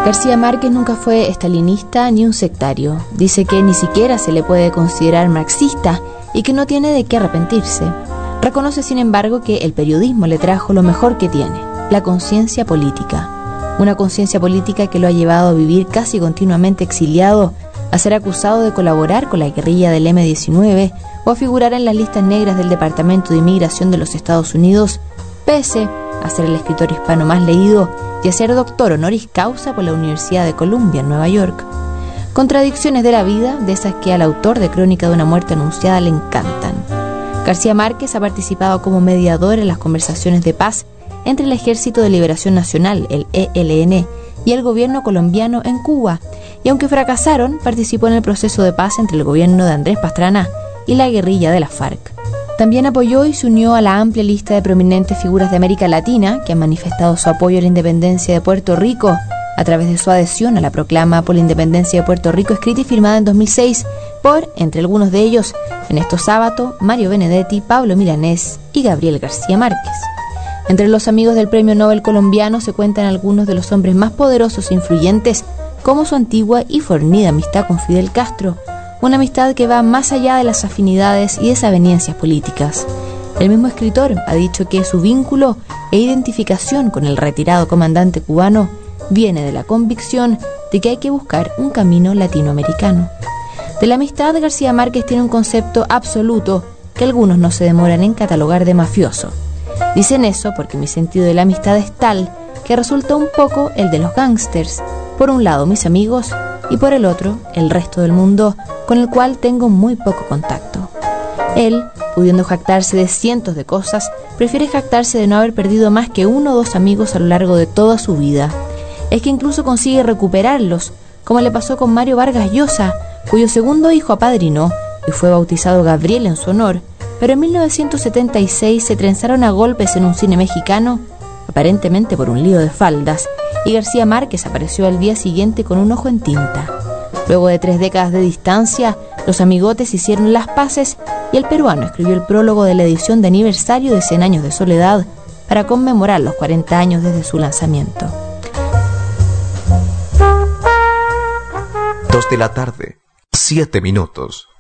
García Márquez nunca fue estalinista ni un sectario. Dice que ni siquiera se le puede considerar marxista y que no tiene de qué arrepentirse. Reconoce, sin embargo, que el periodismo le trajo lo mejor que tiene, la conciencia política. Una conciencia política que lo ha llevado a vivir casi continuamente exiliado, a ser acusado de colaborar con la guerrilla del M-19 o a figurar en las listas negras del Departamento de Inmigración de los Estados Unidos, pese a ser el escritor hispano más leído y a ser doctor honoris causa por la Universidad de Columbia en Nueva York. Contradicciones de la vida, de esas que al autor de Crónica de una muerte anunciada le encantan. García Márquez ha participado como mediador en las conversaciones de paz entre el Ejército de Liberación Nacional, el ELN, y el gobierno colombiano en Cuba, y aunque fracasaron, participó en el proceso de paz entre el gobierno de Andrés Pastrana y la guerrilla de la FARC. También apoyó y se unió a la amplia lista de prominentes figuras de América Latina que han manifestado su apoyo a la independencia de Puerto Rico a través de su adhesión a la proclama por la independencia de Puerto Rico, escrita y firmada en 2006 por, entre algunos de ellos, Ernesto Sábato, Mario Benedetti, Pablo Milanés y Gabriel García Márquez. Entre los amigos del Premio Nobel colombiano se cuentan algunos de los hombres más poderosos e influyentes, como su antigua y fornida amistad con Fidel Castro, una amistad que va más allá de las afinidades y desavenencias políticas. El mismo escritor ha dicho que su vínculo e identificación con el retirado comandante cubano viene de la convicción de que hay que buscar un camino latinoamericano. De la amistad, García Márquez tiene un concepto absoluto que algunos no se demoran en catalogar de mafioso. Dicen eso porque mi sentido de la amistad es tal que resulta un poco el de los gángsters. Por un lado mis amigos y por el otro el resto del mundo, con el cual tengo muy poco contacto. Él, pudiendo jactarse de cientos de cosas, prefiere jactarse de no haber perdido más que 1 o 2 amigos a lo largo de toda su vida. Es que incluso consigue recuperarlos, como le pasó con Mario Vargas Llosa, cuyo segundo hijo apadrinó y fue bautizado Gabriel en su honor, pero en 1976 se trenzaron a golpes en un cine mexicano, aparentemente por un lío de faldas, y García Márquez apareció al día siguiente con un ojo en tinta. Luego de 3 décadas de distancia, los amigotes hicieron las paces y el peruano escribió el prólogo de la edición de aniversario de 100 años de soledad para conmemorar los 40 años desde su lanzamiento. 2 de la tarde, 7 minutos.